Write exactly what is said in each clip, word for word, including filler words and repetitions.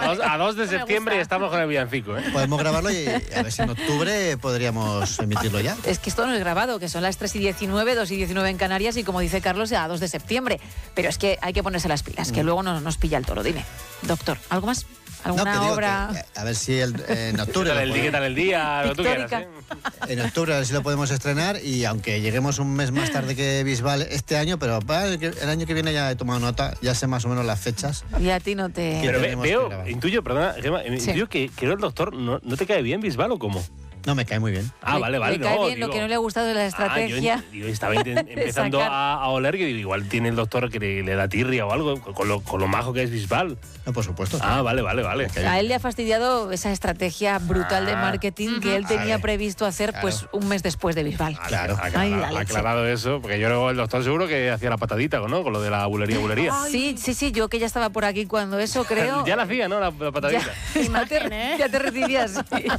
dos, a dos de septiembre estamos con el villancico, ¿eh? Podemos grabarlo y a ver si en octubre podríamos emitirlo ya. Es que esto no es grabado, que son las tres y diecinueve, dos y diecinueve en Canarias y como dice Carlos, a dos de septiembre. Pero es que hay que ponerse las pilas, que luego no, nos pilla el toro. Dime, doctor, ¿algo más? ¿Alguna no, que digo obra? Que, a ver si el, en octubre... ¿Qué tal el día? ¿Qué tal el día? Lo que tú quieras, ¿eh? En octubre a ver si lo podemos estrenar y aunque lleguemos un mes más tarde que Bisbal este año, pero para el, el año que viene ya he tomado nota, ya sé más o menos las fechas. Y a ti no te... Pero ve, veo, intuyo, perdona, Gemma, sí. intuyo que, que el doctor no, no te cae bien Bisbal o cómo. No, me cae muy bien. Ah, le, vale, vale. Le cae no, bien digo, lo que no le ha gustado de la estrategia. Ah, yo, yo estaba empezando a, a oler que digo, igual tiene el doctor que le, le da tirria o algo, con lo, con lo majo que es Bisbal. No, por supuesto. Ah, vale, vale, vale. A él le ha fastidiado esa estrategia brutal de marketing ah, que él tenía vale. previsto hacer claro. pues un mes después de Bisbal. Claro, ha aclarado eso, porque yo luego el doctor seguro que hacía la patadita, ¿no? Con lo de la bulería, bulería. Sí, sí, sí, yo que ya estaba por aquí cuando eso, creo. Ya la hacía, ¿no? La, la patadita. Ya, Imagen, ¿eh? ya te recibías.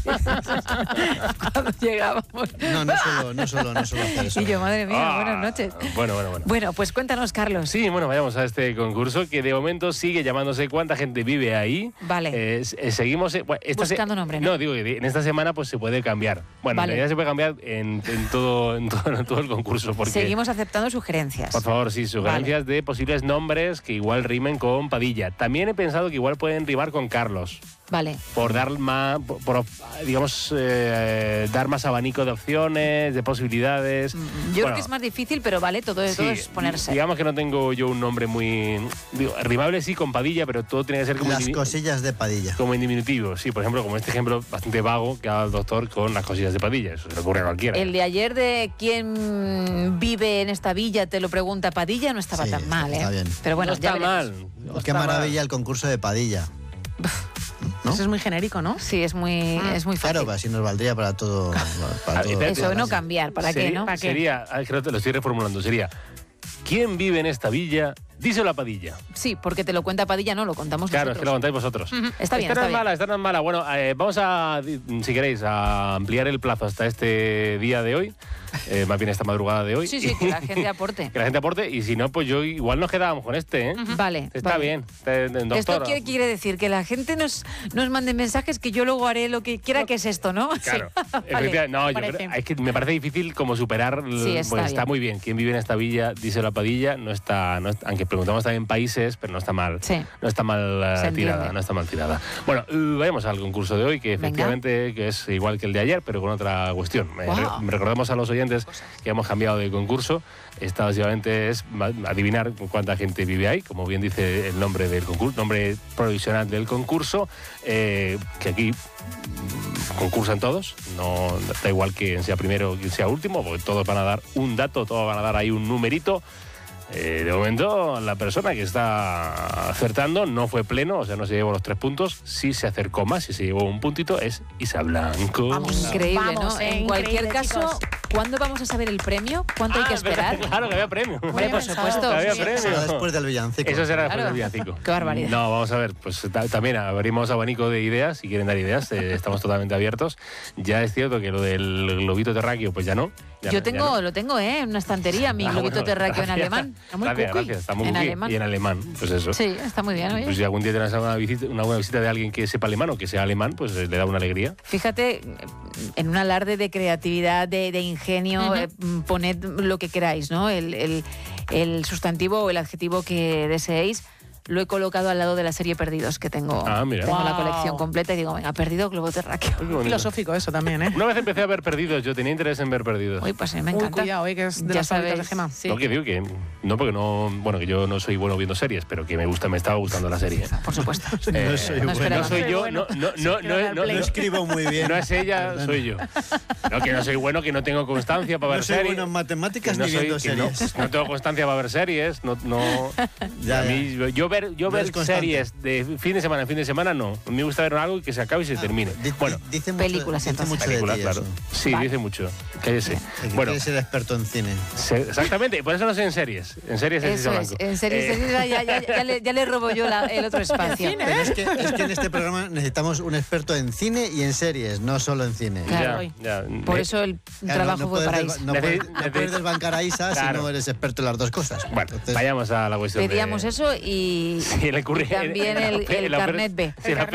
Cuando llegábamos. No, no solo, no solo, no solo hacer eso. Y yo, madre mía, ah, buenas noches. Bueno, bueno, bueno. Bueno, pues cuéntanos, Carlos. Sí, bueno, vayamos a este concurso que de momento sigue llamándose ¿Cuánta gente vive ahí? Vale. Eh, eh, seguimos... Eh, bueno, esta Buscando se nombre, ¿no? No, digo que en esta semana pues se puede cambiar. Bueno, vale. en realidad se puede cambiar en, en, todo, en, todo, en todo el concurso. Porque, seguimos aceptando sugerencias. Por favor, sí, sugerencias vale. de posibles nombres que igual rimen con Padilla. También he pensado que igual pueden rimar con Carlos. Vale. Por dar más, por, por, digamos, eh, dar más abanico de opciones, de posibilidades. Yo bueno, creo que es más difícil, pero vale, todo, sí, todo es ponerse. Digamos que no tengo yo un nombre muy... Digo, rimable sí con Padilla, pero todo tiene que ser como... Las cosillas de Padilla. Como en diminutivo, sí. Por ejemplo, como este ejemplo bastante vago que ha dado el doctor con las cosillas de Padilla. Eso se le ocurre a cualquiera. El de ayer de quién vive en esta villa, te lo pregunta Padilla, no estaba sí, tan mal, está ¿eh? bien. Pero bueno, no ya está mal. No Qué está maravilla mal. el concurso de Padilla. ¿No? Eso es muy genérico, ¿no? Sí, es muy, es muy fácil. Claro, así nos valdría para todo. Para todo eso, no cambiar, ¿para sería, qué, no? ¿Para sería, qué? Creo que lo estoy reformulando, sería ¿quién vive en esta villa? Díselo a Padilla. Sí, porque te lo cuenta Padilla, no, lo contamos claro, nosotros. Claro, es que lo contáis vosotros. Uh-huh. Está bien, esta está no es bien. mala, esta no es mala. Bueno, eh, vamos a, si queréis, a ampliar el plazo hasta este día de hoy. Eh, más bien esta madrugada de hoy. Sí, sí, que la gente aporte. Que la gente aporte, y si no, pues yo igual nos quedábamos con este, ¿eh? Uh-huh. Vale. Está vale. bien, eh, doctor. Esto quiere, quiere decir que la gente nos, nos mande mensajes que yo luego haré lo que quiera, no. que es esto, ¿no? Claro. Sí. Vale. No, yo creo, es que me parece difícil como superar. Sí, está, pues está bien. muy bien. ¿Quién vive en esta villa? Díselo a Padilla. No está, no, aunque preguntamos también países, pero no está mal. Sí. No está mal uh, tirada. No está mal tirada. Bueno, uh, vayamos al concurso de hoy, que efectivamente que es igual que el de ayer, pero con otra cuestión. Wow. Me recordamos a los oyentes que hemos cambiado de concurso. Esta básicamente es adivinar cuánta gente vive ahí, como bien dice el nombre del concurso, nombre provisional del concurso, eh, que aquí concursan todos, no da igual quién sea primero o quién sea último, porque todos van a dar un dato, todos van a dar ahí un numerito. Eh, de momento, la persona que está acertando no fue pleno, o sea, no se llevó los tres puntos. Sí se acercó más y se llevó un puntito, es Isa Blanco. Vamos, increíble, vamos, ¿no? eh, En cualquier caso, chicos. ¿cuándo vamos a saber el premio? ¿Cuánto ah, hay que esperar? Claro que había premio. Hombre, por supuesto. Que había Sí. premio. Será después del villancico. Eso será después Claro. del villancico. Qué barbaridad. No, vamos a ver, pues ta- también abrimos abanico de ideas, si quieren dar ideas, eh, estamos totalmente abiertos. Ya es cierto que lo del globito terráqueo, pues ya no. Ya Yo no, tengo, ya no. lo tengo, ¿eh? En una estantería, mi Ah, globito bueno, terráqueo en gracias. alemán. Muy Gracias, cuqui. gracias, está muy En cuqui. alemán. Y en alemán, pues eso. Sí, está muy bien. Oye. Pues si algún día tienes alguna visita, una buena visita de alguien que sepa alemán o que sea alemán, pues eh, le da una alegría. Fíjate, en un alarde de creatividad, de, de ingenio, Uh-huh. eh, poned lo que queráis, ¿no? El, el, el sustantivo o el adjetivo que deseéis. Lo he colocado al lado de la serie Perdidos, que tengo, Ah, mira. tengo la Wow. colección completa y digo, venga, perdido, globo terráqueo. Qué bonito. Filosófico eso también, ¿eh? Una vez empecé a ver Perdidos, yo tenía interés en ver Perdidos. Uy, pues me Uy, encanta. cuidado, eh, que es de Ya las favoritas de sabéis, Gemma. sí. No, que digo que no, porque no, bueno, que yo no soy bueno viendo series, pero que me gusta, me estaba gustando la serie. Por supuesto. Eh, No soy no bueno. esperaba. no soy yo, bueno. no, no, no, no, no, No no, escribo muy bien. no es ella, soy yo. No, que no soy bueno, que no tengo constancia para ver No soy series. bueno en matemáticas que no ni soy- viendo que no- series. No, tengo constancia para ver series, no, no Ya, a mí, ya. yo ver, yo No ver eres constante. series de fin de semana en fin de semana no. A mí me gusta ver algo y que se acabe y se termine. Di- Bueno, di- dice mucho, películas, dice entonces. mucho películas, de ti claro. eso. Sí, Vale. dice mucho. Cállese. El que Bueno, quiere ser experto en cine. se- exactamente, por eso no sé en series. En series es Eso Isa es, Blanco. en serio, Eh, en serio, ya, ya, ya, ya le, ya le robo yo la- el otro espacio. cine, Pero es que, es que en este programa necesitamos un experto en cine y en series, no solo en cine. Claro. ya, ya. Por Eh, eso el Claro, trabajo no fue puedes para desba- Isa. no puedes, Necesi- no puedes desbancar a Isa Claro. si no eres experto en las dos cosas. Bueno, Entonces, vayamos a la cuestión. de- Pedíamos eso y, Sí, le ocurre- y también el, en la- el en la- carnet B. Sí, la,